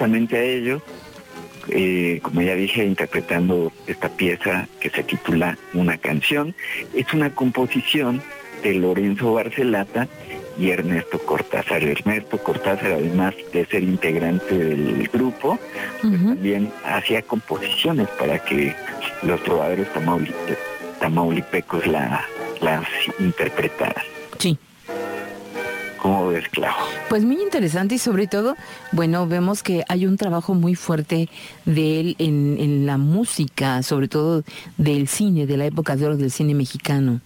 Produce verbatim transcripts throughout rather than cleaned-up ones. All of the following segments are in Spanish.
justamente a ellos, eh, como ya dije, interpretando esta pieza que se titula Una canción. Es una composición de Lorenzo Barcelata y Ernesto Cortázar. Ernesto Cortázar, además de ser integrante del grupo, pues uh-huh. también hacía composiciones para que los trovadores tamaulipe- tamaulipecos la, las interpretaran. Sí. ¿Cómo ves, Clau? Pues muy interesante y sobre todo, bueno, vemos que hay un trabajo muy fuerte de él en, en la música, sobre todo del cine, de la época de oro del cine mexicano.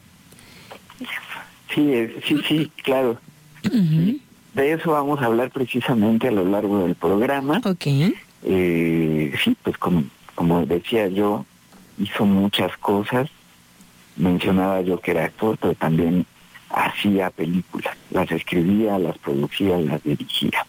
Sí, es, sí, sí, claro. Uh-huh. Sí, de eso vamos a hablar precisamente a lo largo del programa. Ok. Eh, sí, pues como, como decía yo, hizo muchas cosas. Mencionaba yo que era actor, pero también hacía películas. Las escribía, las producía, las dirigía.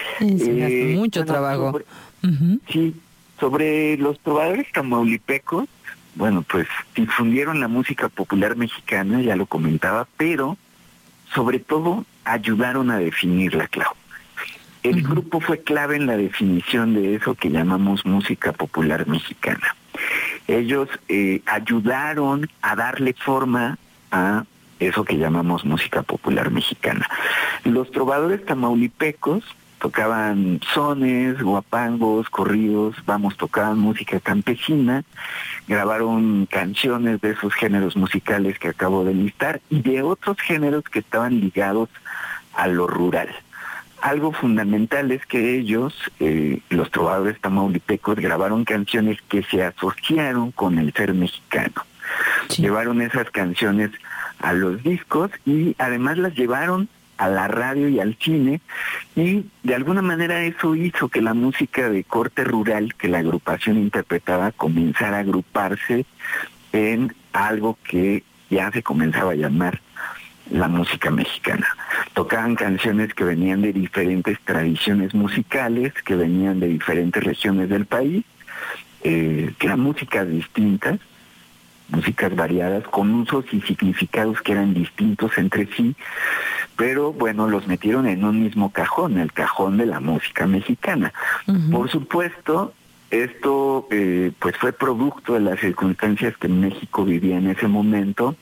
Eh, mucho bueno, trabajo. Sobre, uh-huh. Sí, sobre los trovadores tamaulipecos, bueno, pues difundieron la música popular mexicana, ya lo comentaba, pero sobre todo ayudaron a definirla, Clau. El uh-huh. grupo fue clave en la definición de eso que llamamos música popular mexicana. Ellos eh, ayudaron a darle forma a eso que llamamos música popular mexicana. Los trovadores tamaulipecos tocaban sones, guapangos, corridos, vamos, tocaban música campesina, grabaron canciones de esos géneros musicales que acabo de listar y de otros géneros que estaban ligados a lo rural. Algo fundamental es que ellos, eh, los trovadores tamaulipecos, grabaron canciones que se asociaron con el ser mexicano. Sí. Llevaron esas canciones a los discos y además las llevaron a la radio y al cine, y de alguna manera eso hizo que la música de corte rural que la agrupación interpretaba comenzara a agruparse en algo que ya se comenzaba a llamar la música mexicana. Tocaban canciones que venían de diferentes tradiciones musicales, que venían de diferentes regiones del país, eh, que eran músicas distintas, músicas variadas, con usos y significados que eran distintos entre sí, pero bueno, los metieron en un mismo cajón, el cajón de la música mexicana. Uh-huh. Por supuesto, esto eh, pues fue producto de las circunstancias que México vivía en ese momento.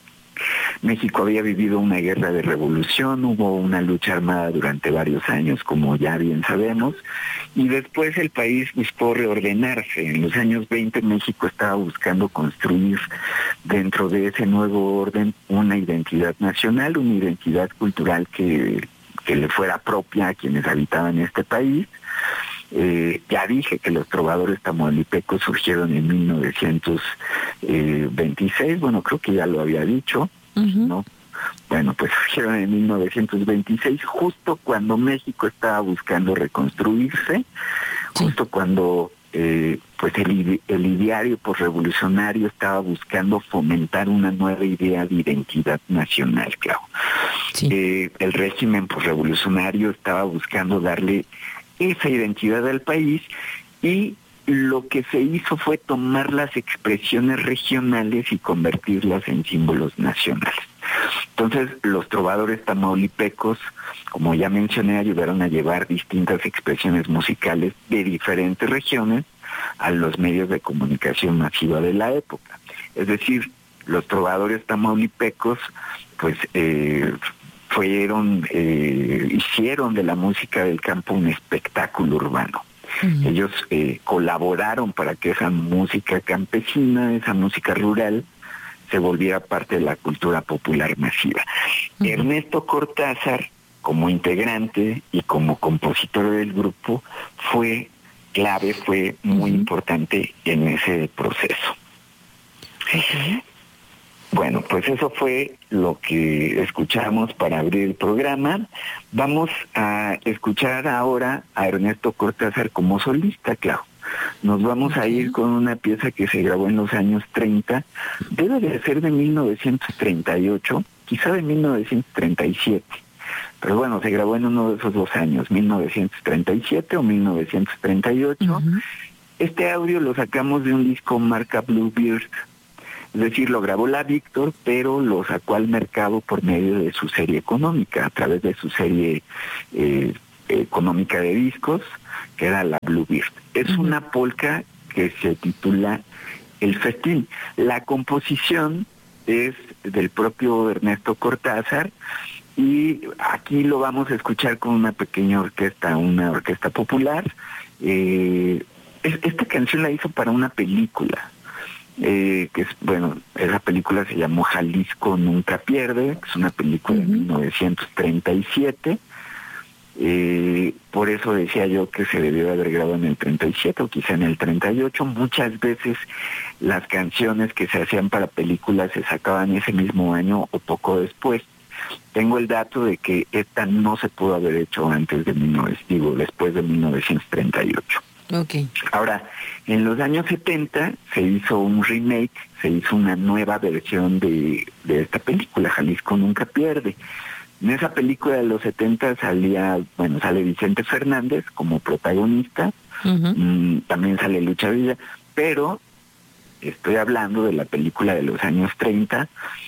México había vivido una guerra de revolución, hubo una lucha armada durante varios años, como ya bien sabemos, y después el país buscó reordenarse. En los años veinte México estaba buscando construir dentro de ese nuevo orden una identidad nacional, una identidad cultural que, que le fuera propia a quienes habitaban este país. Eh, ya dije que los trovadores tamaulipecos surgieron en mil novecientos veintiséis, bueno, creo que ya lo había dicho, uh-huh. ¿no? Bueno, pues surgieron en mil novecientos veintiséis, justo cuando México estaba buscando reconstruirse, sí. justo cuando eh, pues el, el ideario posrevolucionario estaba buscando fomentar una nueva idea de identidad nacional, claro. Sí. Eh, el régimen posrevolucionario estaba buscando darle esa identidad al país, y lo que se hizo fue tomar las expresiones regionales y convertirlas en símbolos nacionales. Entonces, los trovadores tamaulipecos, como ya mencioné, ayudaron a llevar distintas expresiones musicales de diferentes regiones a los medios de comunicación masiva de la época. Es decir, los trovadores tamaulipecos, pues, eh, fueron, eh, hicieron de la música del campo un espectáculo urbano. Uh-huh. Ellos eh, colaboraron para que esa música campesina, esa música rural, se volviera parte de la cultura popular masiva. Uh-huh. Ernesto Cortázar, como integrante y como compositor del grupo, fue clave, fue muy uh-huh. importante en ese proceso. Uh-huh. Bueno, pues eso fue lo que escuchamos para abrir el programa. Vamos a escuchar ahora a Ernesto Cortázar como solista, Clau. Nos vamos okay. a ir con una pieza que se grabó en los años treinta, debe de ser de mil novecientos treinta y ocho, quizá de mil novecientos treinta y siete, pero bueno, se grabó en uno de esos dos años, mil novecientos treinta y siete o mil novecientos treinta y ocho. Uh-huh. Este audio lo sacamos de un disco marca Bluebird. Es decir, lo grabó la Víctor, pero lo sacó al mercado por medio de su serie económica, a través de su serie eh, económica de discos, que era la Bluebird. Es uh-huh. una polca que se titula El Festín. La composición es del propio Ernesto Cortázar, y aquí lo vamos a escuchar con una pequeña orquesta, una orquesta popular. Eh, esta canción la hizo para una película, eh, que es, bueno, esa película se llamó Jalisco Nunca Pierde, que es una película uh-huh. de mil novecientos treinta y siete. Eh, por eso decía yo que se debió de haber grabado en el treinta y siete o quizá en el treinta y ocho. Muchas veces las canciones que se hacían para películas se sacaban ese mismo año o poco después. Tengo el dato de que esta no se pudo haber hecho antes de mil novecientos, digo, después de mil novecientos treinta y ocho. Okay. Ahora, en los años setenta se hizo un remake, se hizo una nueva versión de, de esta película, Jalisco Nunca Pierde. En esa película de los setenta salía, bueno, sale Vicente Fernández como protagonista, uh-huh. mmm, también sale Lucha Villa, pero estoy hablando de la película de los años treinta,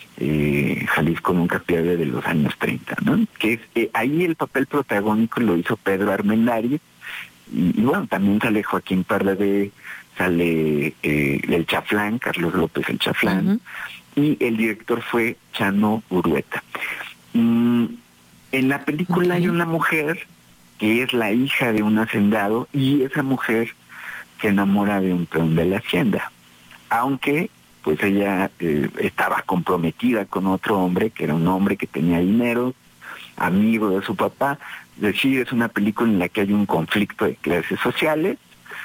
eh, Jalisco Nunca Pierde, de los años treinta, ¿no? Que es, eh, ahí el papel protagónico lo hizo Pedro Armendáriz, y, y bueno, también sale Joaquín Pardavé, sale eh, el Chaflán, Carlos López el Chaflán, uh-huh. y el director fue Chano Urueta. Mm, en la película okay. hay una mujer que es la hija de un hacendado, y esa mujer se enamora de un peón de la hacienda, aunque pues ella eh, estaba comprometida con otro hombre, que era un hombre que tenía dinero, amigo de su papá. Es decir, es una película en la que hay un conflicto de clases sociales.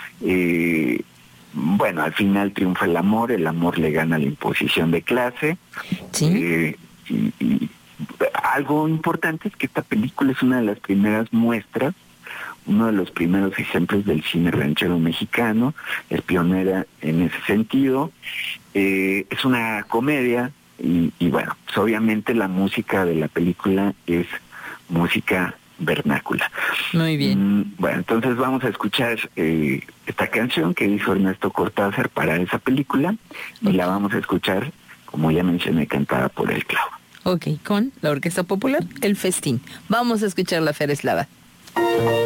Eh, bueno, al final triunfa el amor, el amor le gana la imposición de clase. ¿Sí? Eh, y, y algo importante es que esta película es una de las primeras muestras, uno de los primeros ejemplos del cine ranchero mexicano, es pionera en ese sentido. Eh, es una comedia y, y bueno, pues obviamente la música de la película es música vernácula. Muy bien. Mm, bueno, entonces vamos a escuchar eh, esta canción que hizo Ernesto Cortázar para esa película, okay. y la vamos a escuchar, como ya mencioné, cantada por El Clavo. Ok, con la Orquesta Popular, El Festín. Vamos a escuchar la Fer Eslava.